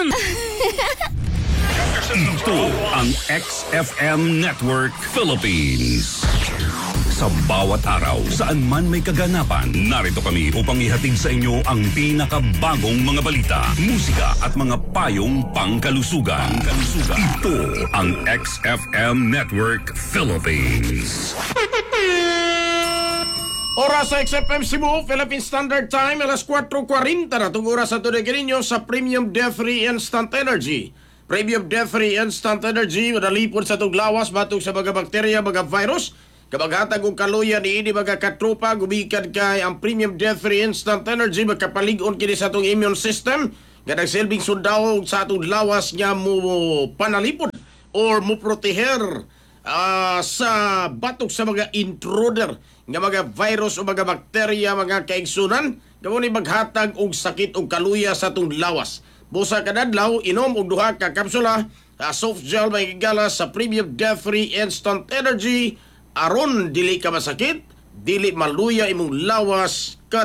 Ito ang XFM Network Philippines. Sa bawat araw, saan man may kaganapan, narito kami upang ihatid sa inyo ang pinakabagong mga balita, musika at mga payong pangkalusugan. Ito ang XFM Network Philippines. Oras sa XFM Cebu, Philippine Standard Time, alas 4:40 na itong oras sa tunay kaninyo sa Premium Death-Free Instant Energy. Premium Death-Free Instant Energy, madalipon sa itong lawas, batog sa mga bakterya, mga virus, kabaghatag og kaluya ni ini mga katropa, gumikan kay ang Premium Death-Free Instant Energy, magkapalig-on kini sa itong immune system, nga nagsilbing sundaw sa itong lawas nga mo panalipon or mo proteher sa batok sa mga intruder nga mga virus o mga bakterya, mga kaigsunan, gamo ni maghatag og sakit og kaluya sa itong lawas. Busa kadadlaw, inom og duha ka kapsula soft gel may gigala sa Premium Death-Free Instant Energy aron dili ka masakit, dili maluya imong lawas